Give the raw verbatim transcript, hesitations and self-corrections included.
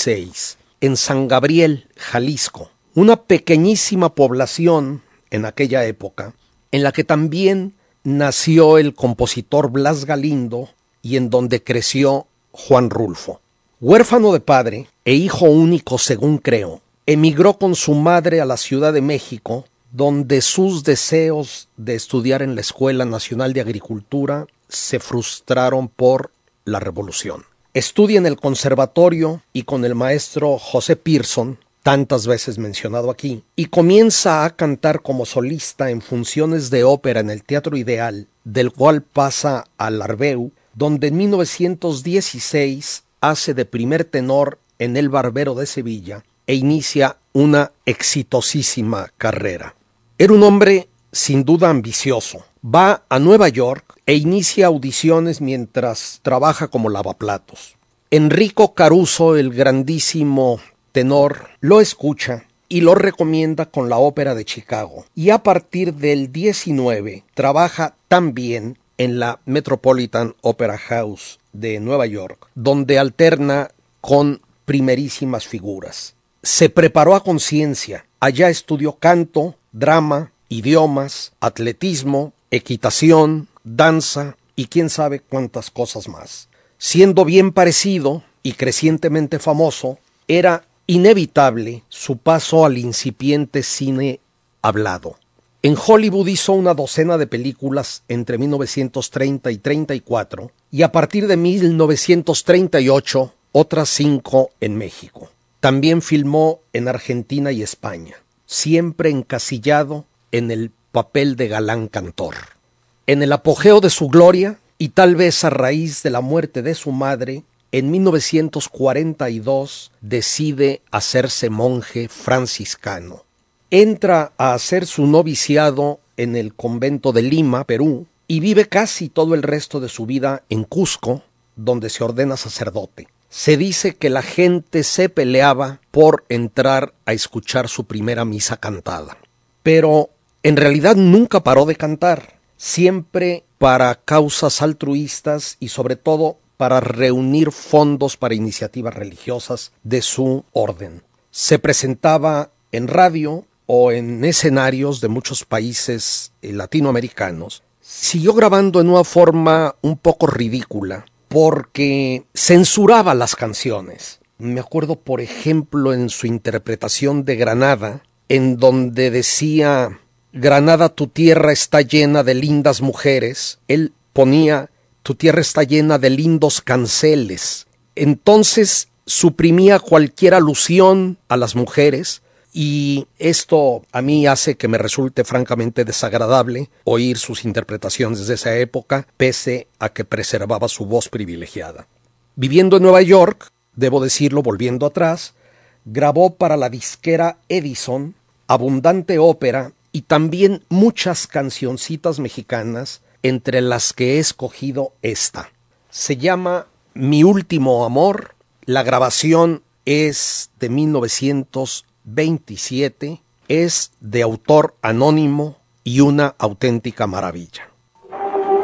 dieciséis, en San Gabriel, Jalisco, una pequeñísima población en aquella época, en la que también nació el compositor Blas Galindo y en donde creció Juan Rulfo. Huérfano de padre e hijo único según creo, emigró con su madre a la Ciudad de México, donde sus deseos de estudiar en la Escuela Nacional de Agricultura se frustraron por la Revolución. Estudia en el conservatorio y con el maestro José Pearson, tantas veces mencionado aquí, y comienza a cantar como solista en funciones de ópera en el Teatro Ideal, del cual pasa al Arbeu, donde en mil novecientos dieciséis hace de primer tenor en El Barbero de Sevilla e inicia una exitosísima carrera. Era un hombre sin duda ambicioso. Va a Nueva York e inicia audiciones mientras trabaja como lavaplatos. Enrico Caruso, el grandísimo tenor, lo escucha y lo recomienda con la Ópera de Chicago. Y a partir del diecinueve trabaja también en la Metropolitan Opera House de Nueva York, donde alterna con primerísimas figuras. Se preparó a conciencia. Allá estudió canto, drama, idiomas, atletismo, equitación, danza y quién sabe cuántas cosas más. Siendo bien parecido y crecientemente famoso, era inevitable su paso al incipiente cine hablado. En Hollywood hizo una docena de películas entre mil novecientos treinta y treinta y cuatro y a partir de mil novecientos treinta y ocho otras cinco en México. También filmó en Argentina y España, siempre encasillado en el papel de galán cantor. En el apogeo de su gloria, y tal vez a raíz de la muerte de su madre, en mil novecientos cuarenta y dos decide hacerse monje franciscano. Entra a hacer su noviciado en el convento de Lima, Perú, y vive casi todo el resto de su vida en Cusco, donde se ordena sacerdote. Se dice que la gente se peleaba por entrar a escuchar su primera misa cantada. Pero en realidad nunca paró de cantar, siempre para causas altruistas y sobre todo para reunir fondos para iniciativas religiosas de su orden. Se presentaba en radio o en escenarios de muchos países latinoamericanos. Siguió grabando en una forma un poco ridícula porque censuraba las canciones. Me acuerdo, por ejemplo, en su interpretación de Granada, en donde decía: Granada, tu tierra está llena de lindas mujeres. Él ponía: tu tierra está llena de lindos canceles. Entonces suprimía cualquier alusión a las mujeres, y esto a mí hace que me resulte francamente desagradable oír sus interpretaciones de esa época, pese a que preservaba su voz privilegiada. Viviendo en Nueva York, debo decirlo volviendo atrás, grabó para la disquera Edison abundante ópera y también muchas cancioncitas mexicanas, entre las que he escogido esta. Se llama Mi Último Amor. La grabación es de mil novecientos veintisiete, es de autor anónimo y una auténtica maravilla.